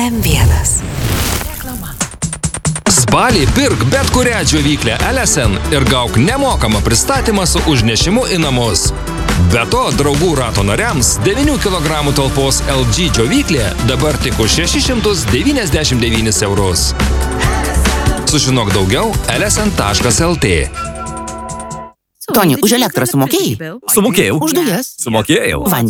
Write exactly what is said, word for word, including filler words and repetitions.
M vienas. Spalį pirk bet kurią džiovyklę L S N ir gauk nemokamą pristatymą su užnešimu į namus. Be to, draugų rato nariams devynių kilogramų talpos L G džiovyklė dabar tik už šešis šimtus devyniasdešimt devynis eurus. Sužinok daugiau L S N taškas L T. Toni, už elektrą sumokėjai? Sumokėjau. Už dujas? Sumokėjau. Vandenį?